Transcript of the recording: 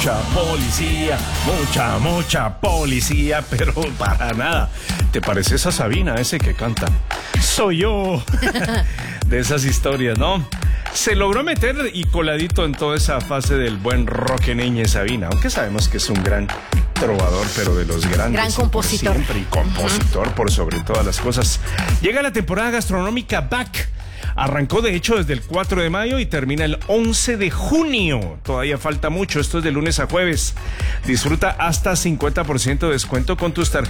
mucha policía, pero para nada. ¿Te pareces a Sabina, ese que canta? Soy yo. De esas historias, ¿no? Se logró meter y coladito en toda esa fase del buen rock en Ñe Sabina, aunque sabemos que es un gran trovador, pero de los grandes. Gran compositor. Siempre, y compositor por sobre todas las cosas. Llega la temporada gastronómica Back. Arrancó de hecho desde el 4 de mayo y termina el 11 de junio. Todavía falta mucho, esto es de lunes a jueves. Disfruta hasta 50% de descuento con tus tarjetas